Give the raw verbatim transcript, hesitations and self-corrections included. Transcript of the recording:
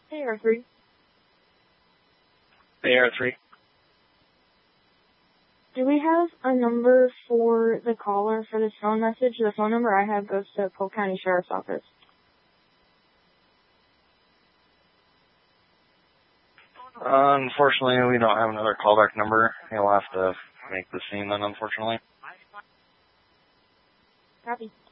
Hey, R three. Hey, R three. Do we have a number for the caller for this phone message? The phone number I have goes to Polk County Sheriff's Office. Uh, unfortunately, we don't have another callback number. You'll have to make the scene then, unfortunately. Copy.